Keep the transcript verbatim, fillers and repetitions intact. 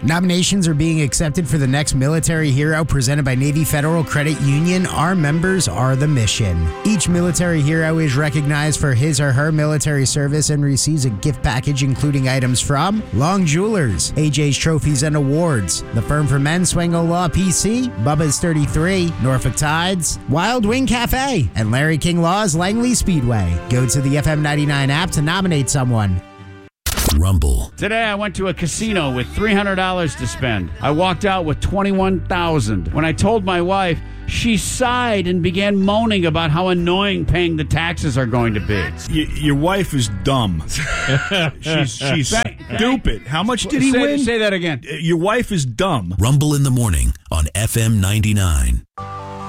Nominations are being accepted for the next military hero presented by Navy Federal Credit Union. Our members are the mission. Each military hero is recognized for his or her military service and receives a gift package including items from Long Jewelers, A J's Trophies and Awards, The Firm for Men, Swango Law P C, Bubba's thirty-three, Norfolk Tides, Wild Wing Cafe, and Larry King Law's Langley Speedway. Go to the F M ninety-nine app to nominate someone. Rumble. Today I went to a casino with three hundred dollars to spend. I walked out with twenty-one thousand dollars. When I told my wife, she sighed and began moaning about how annoying paying the taxes are going to be. Y- your wife is dumb. she's she's stupid. How much did he say, win? Say that again. Your wife is dumb. Rumble in the morning on F M ninety-nine.